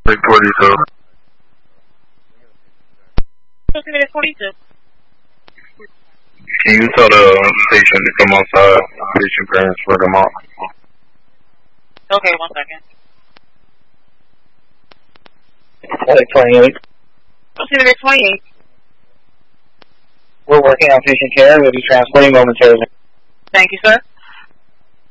42. Unit 42. Can you tell the patient to come outside? Patient parents let them out. Okay, 1 second. 28. Unit 28. We're working on patient care. We'll be transporting momentarily. Thank you, sir.